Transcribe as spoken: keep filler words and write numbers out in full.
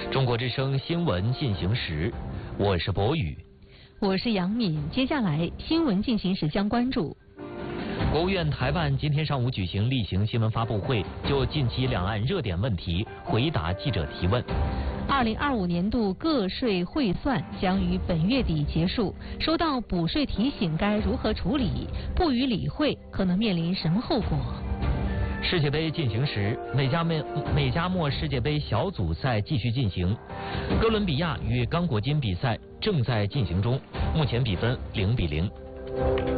中国之声新闻进行时，我是博宇， 我是杨敏。接下来新闻进行时将关注。 国务院台办今天上午举行例行新闻发布会，就近期两岸热点问题回答记者提问。 二零二五年度个税汇算将于本月底结束，收到补税提醒该如何处理？不予理会可能面临什么后果？ 世界杯进行时，美加美美加墨世界杯小组赛继续进行，哥伦比亚与刚果金比赛正在进行中，目前比分零比零。